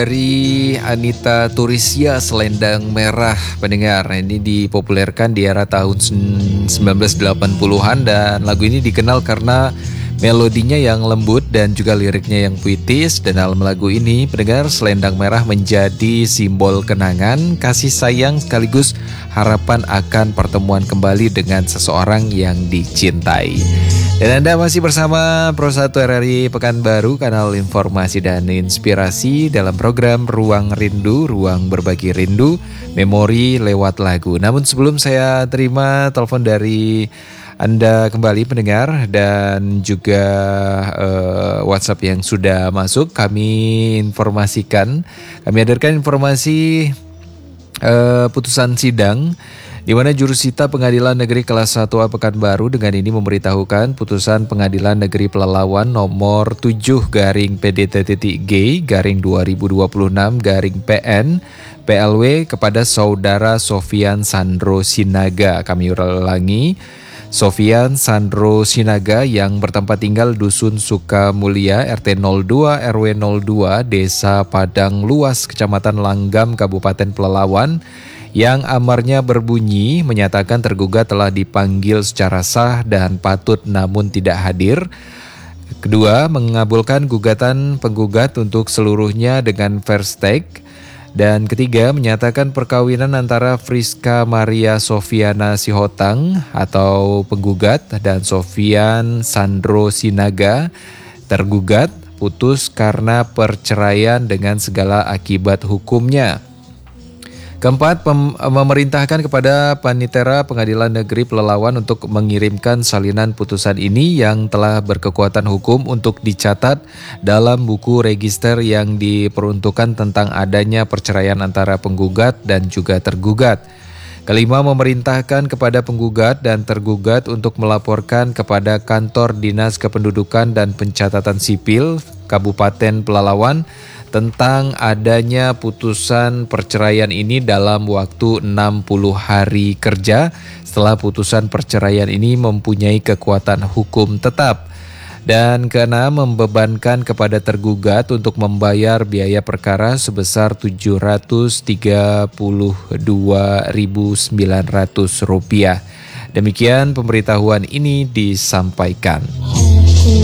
Dari Anita Turisya, Selendang Merah, pendengar. Ini dipopulerkan di era tahun 1980-an dan lagu ini dikenal karena melodinya yang lembut dan juga liriknya yang puitis. Dan dalam lagu ini, pendengar, Selendang Merah menjadi simbol kenangan, kasih sayang sekaligus harapan akan pertemuan kembali dengan seseorang yang dicintai. Dan Anda masih bersama Pro 1 RRI Pekanbaru, kanal informasi dan inspirasi dalam program Ruang Rindu, Ruang Berbagi Rindu, Memori lewat lagu. Namun sebelum saya terima telepon dari Anda kembali pendengar dan juga WhatsApp yang sudah masuk, kami hadirkan informasi putusan sidang di mana Jurusita Pengadilan Negeri Kelas 1A Pekanbaru dengan ini memberitahukan putusan Pengadilan Negeri Pelalawan nomor 7/PDT-G/2026/PN PLW kepada Saudara Sofian Sandro Sinaga. Kami ulangi, Sofian Sandro Sinaga yang bertempat tinggal Dusun Sukamulya RT 02 RW 02 Desa Padang Luas Kecamatan Langgam Kabupaten Pelalawan yang amarnya berbunyi menyatakan tergugat telah dipanggil secara sah dan patut namun tidak hadir. Kedua, mengabulkan gugatan penggugat untuk seluruhnya dengan fair stake. Dan ketiga, menyatakan perkawinan antara Friska Maria Sofiana Sihotang atau penggugat dan Sofian Sandro Sinaga tergugat putus karena perceraian dengan segala akibat hukumnya. Keempat, memerintahkan kepada Panitera Pengadilan Negeri Pelalawan untuk mengirimkan salinan putusan ini yang telah berkekuatan hukum untuk dicatat dalam buku register yang diperuntukkan tentang adanya perceraian antara penggugat dan juga tergugat. Kelima, memerintahkan kepada penggugat dan tergugat untuk melaporkan kepada Kantor Dinas Kependudukan dan Pencatatan Sipil Kabupaten Pelalawan tentang adanya putusan perceraian ini dalam waktu 60 hari kerja setelah putusan perceraian ini mempunyai kekuatan hukum tetap. Dan keenam, membebankan kepada tergugat untuk membayar biaya perkara sebesar Rp732.900. Demikian pemberitahuan ini disampaikan.